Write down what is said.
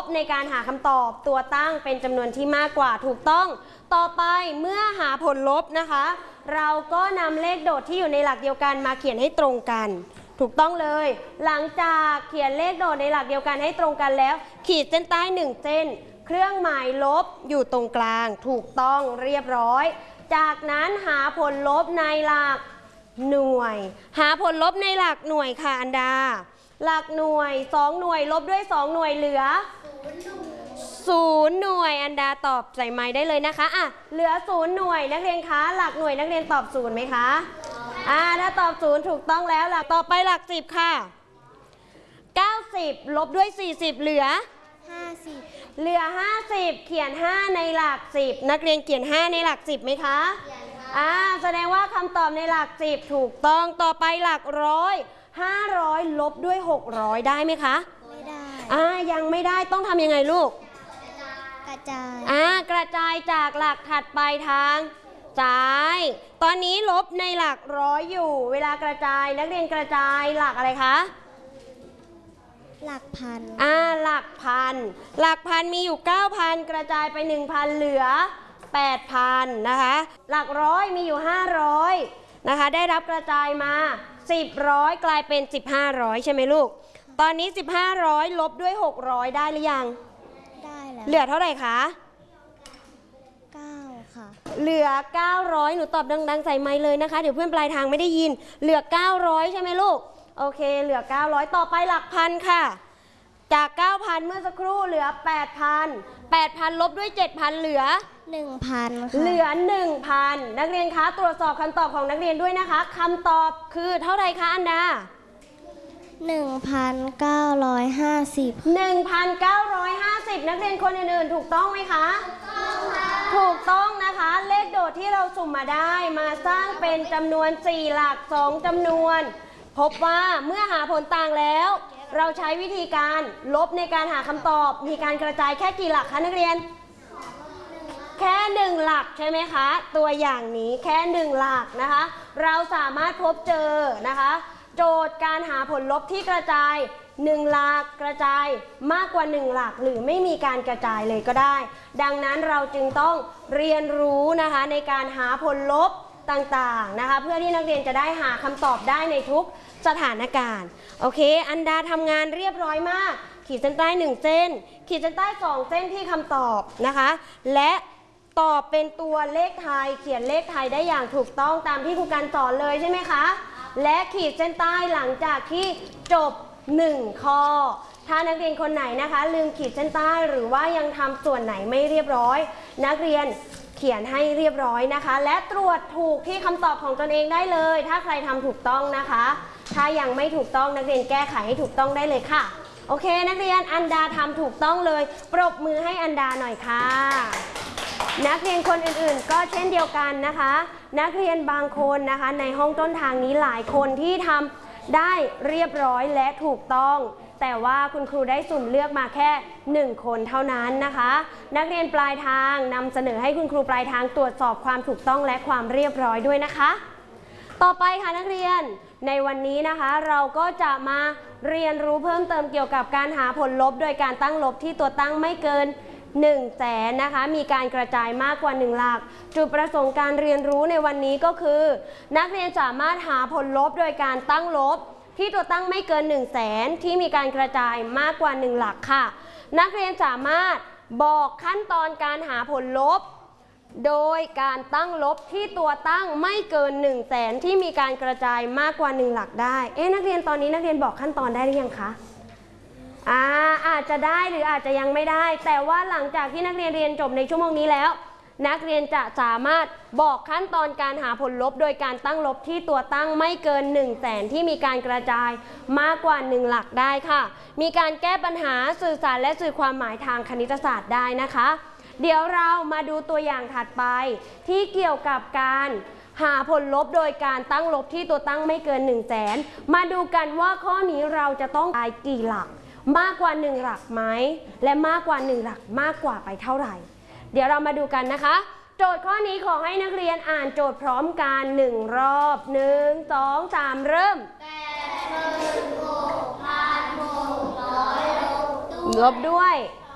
ในการหาคำตอบตัวตั้งเป็นจำนวนที่มากกว่าถูกต้องต่อไปเมื่อหาผลลบนะคะเราก็นำเลขโดดที่อยู่ในหลักเดียวกันมาเขียนให้ตรงกันถูกต้องเลยหลังจากเขียนเลขโดดในหลักเดียวกันให้ตรงกันแล้วขีดเส้นใต้1เส้นเครื่องหมายลบอยู่ตรงกลางถูกต้องเรียบร้อยจากนั้นหาผลลบในหลักหน่วยหาผลลบในหลักหน่วยค่ะอันดาหลักหน่วย2หน่วยลบด้วย2หน่วยเหลือ0หน่วยอันดาตอบใส่ไม้ได้เลยนะคะอ่ะเหลือ0หน่วยนักเรียนคะหลักหน่วยนักเรียนตอบ0ไหมคะถ้าตอบ0ถูกต้องแล้วหลักต่อไปหลัก10ค่ะ90ลบด้วย40เหลือ50เหลือ50เขียน5ในหลัก10นักเรียนเขียน5ในหลัก10ไหมคะแสดงว่าคำตอบในหลัก10ถูกต้องต่อไปหลักร้อย500ลบด้วย600ได้ไหมคะไม่ได้ยังไม่ได้ต้องทำยังไงลูกกระจายกระจายจากหลักถัดไปทางซ้ายตอนนี้ลบในหลักร้อยอยู่เวลากระจายนักเรียนกระจายหลักอะไรคะหลักพันหลักพันมีอยู่ 9,000 กระจายไป 1,000 เหลือ 8,000 นะคะหลักร้อยมีอยู่500นะคะได้รับกระจายมา10 กลายเป็น1500ใช่ไหมลูกตอนนี้1500ลบด้วย600ได้หรือยังได้แล้วเหลือเท่าไหร่คะ9ค่ะเหลือ900หนูตอบดังๆใส่ไมค์เลยนะคะเดี๋ยวเพื่อนปลายทางไม่ได้ยินเหลือ900ใช่ไหมลูกโอเคเหลือ900ต่อไปหลักพันค่ะจาก 9,000 เมื่อสักครู่เหลือ 8,000 ลบด้วย7,000เหลือ 1,000 ค่ะเหลือ 1,000 นักเรียนคะตรวจสอบคำตอบของนักเรียนด้วยนะคะคำตอบคือเท่าไหร่คะอันดา1,950 นักเรียนคนอื่นๆถูกต้องไหมคะถูกต้องนะคะเลขโดดที่เราสุ่มมาได้มาสร้างเป็นจำนวน4หลัก2จำนวนพบว่าเมื่อหาผลต่างแล้วเราใช้วิธีการลบในการหาคำตอบมีการกระจายแค่กี่หลักคะนักเรียนแค่1หลักใช่ไหมคะตัวอย่างนี้แค่1หลักนะคะเราสามารถพบเจอนะคะโจทย์การหาผลลบที่กระจาย1หลักกระจายมากกว่า1หลักหรือไม่มีการกระจายเลยก็ได้ดังนั้นเราจึงต้องเรียนรู้นะคะในการหาผลลบต่างๆนะคะเพื่อที่นักเรียนจะได้หาคำตอบได้ในทุกสถานการณ์โอเคอันดาทำงานเรียบร้อยมากขีดเส้นใต้1เส้นขีดเส้นใต้2เส้นที่คำตอบนะคะและตอบเป็นตัวเลขไทยเขียนเลขไทยได้อย่างถูกต้องตามที่ครูการสอนเลยใช่ไหมคะและขีดเส้นใต้หลังจากที่จบ1ข้อถ้านักเรียนคนไหนนะคะลืมขีดเส้นใต้หรือว่ายังทำส่วนไหนไม่เรียบร้อยนักเรียนเขียนให้เรียบร้อยนะคะและตรวจถูกที่คำตอบของตนเองได้เลยถ้าใครทำถูกต้องนะคะถ้ายังไม่ถูกต้องนักเรียนแก้ไขให้ถูกต้องได้เลยค่ะโอเคนักเรียนอันดาทำถูกต้องเลยปรบมือให้อันดาหน่อยค่ะนักเรียนคนอื่นๆก็เช่นเดียวกันนะคะนักเรียนบางคนนะคะในห้องต้นทางนี้หลายคนที่ทำได้เรียบร้อยและถูกต้องแต่ว่าคุณครูได้สุ่มเลือกมาแค่1คนเท่านั้นนะคะนักเรียนปลายทางนำเสนอให้คุณครูปลายทางตรวจสอบความถูกต้องและความเรียบร้อยด้วยนะคะต่อไปค่ะนักเรียนในวันนี้นะคะเราก็จะมาเรียนรู้เพิ่มเติมเกี่ยวกับการหาผลลบโดยการตั้งลบที่ตัวตั้งไม่เกิน100,000นะคะมีการกระจายมากกว่า1หลักจุดประสงค์การเรียนรู้ในวันนี้ก็คือนักเรียนสามารถหาผลลบโดยการตั้งลบที่ตัวตั้งไม่เกิน100,000ที่มีการกระจายมากกว่า1หลักค่ะนักเรียนสามารถบอกขั้นตอนการหาผลลบโดยการตั้งลบที่ตัวตั้งไม่เกิน100,000ที่มีการกระจายมากกว่า1หลักได้นักเรียนตอนนี้นักเรียนบอกขั้นตอนได้หรือยังคะอาจจะได้หรืออาจจะยังไม่ได้แต่ว่าหลังจากที่นักเรียนเรียนจบในชั่วโมงนี้แล้วนักเรียนจะสามารถบอกขั้นตอนการหาผลลบโดยการตั้งลบที่ตัวตั้งไม่เกิน100,000ที่มีการกระจายมากกว่า1หลักได้ค่ะมีการแก้ปัญหาสื่อสารและสื่อความหมายทางคณิตศาสตร์ได้นะคะเดี๋ยวเรามาดูตัวอย่างถัดไปที่เกี่ยวกับการหาผลลบโดยการตั้งลบที่ตัวตั้งไม่เกิน100,000มาดูกันว่าข้อนี้เราจะต้องได้กี่หลักมากกว่า1หลักไหมและมากกว่า1หลักมากกว่าไปเท่าไหร่เดี๋ยวเรามาดูกันนะคะโจทย์ข้อนี้ขอให้นักเรียนอ่านโจทย์พร้อมกัน1รอบ1 2 3เริ่ม86,600ลบด้วย